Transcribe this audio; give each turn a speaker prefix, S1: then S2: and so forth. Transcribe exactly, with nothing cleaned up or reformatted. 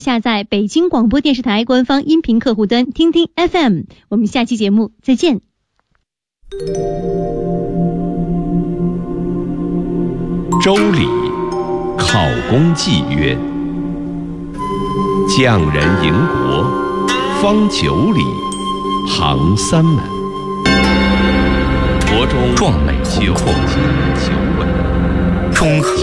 S1: 下载北京广播电视台官方音频客户端听听 F M。 我们下期节目再见。
S2: 周礼考公记曰：匠人营国，方九里，行三门。国中
S3: 壮美宏阔，
S2: 九尾，
S3: 中和